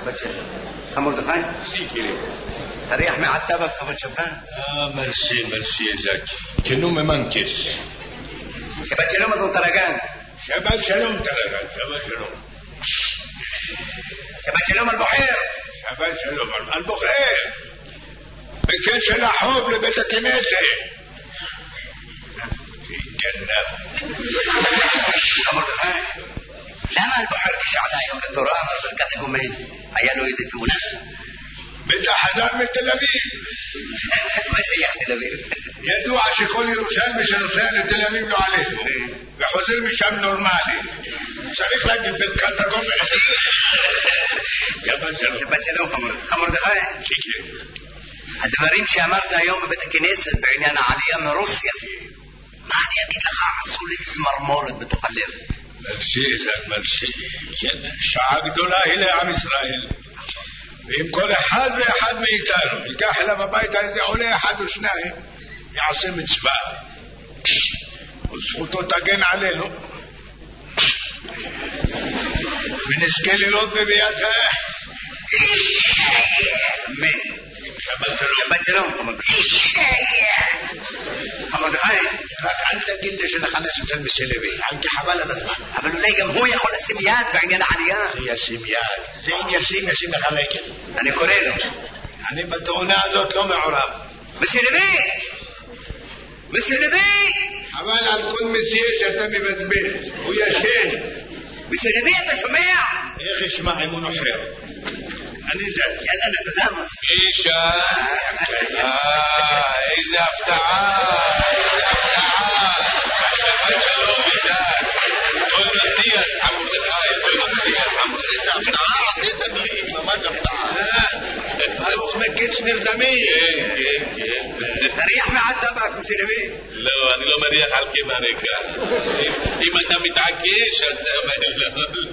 שבת שלום. מרדכי? תריח מעטבק, כבוד שבת. מרסי, זקי. כנו ממנקס. שבת שלום, אדון תרגן. שבת שלום, תרגן, שבת שלום. שבת שלום, אלבוחר. שבת שלום, אלבוחר. בקשר לחוב לבית הכנסת. גנב. מרדכי, למה אלבוחר כשעלה היום לתורה אמר ברכת הגומל? היה לו איזה תאונה? בטח חזר מתל אביב. מה שייך תל אביב? ידוע שכל ירושלמי שנוסע לתל אביב לא עלינו וחוזר משם נורמלי. צריך להגיד ברכת הגומל. שבת שלום. שבת שלום, מרדכי. כן. הדברים שאמרת היום בבית הכנסת בעניין העלייה מרוסיה, מה אני אגיד לך? עשו לי צמרמורת בתוך הלב. מרשי. שעה גדולה היא לעם ישראל. ואם כל אחד ואחד מאיתנו ייקח אליו הביתה איזה עולה אחד או שניים, יעשה מצווה וזכותו תגן עלינו ונזכה לראות בביאתה. שבת שלום, מרדכי. רק אל תגיד לי שנחנך אצל מסלבי, כי חבל על הזמן. אבל אולי גם הוא יכול לשים יד בעניין העלייה. זה ישים יד, זה אם ישים לך רגל. אני קורא לו. אני בתאונה הזאת לא מעורב. מסלבי! אבל על כל מסיע שאתה מבזבז, הוא ישן. מסלבי, אתה שומע? איך ישמע אם הוא נוחר? אני זה. יאללה, נזזמוס. אישה, איזה הפתעה. שבת שלום, איזק. בואי דיאס, מרדכי. איזה הפתעה עשיתם לי, ממש הפתעה. אלוף מקיץ נרדמי. כן. תריח מעטבק, מסלבי. לא, אני לא מריח על קיבה ריקה. אם אתה מתעקש, אז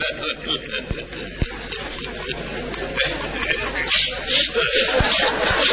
לא.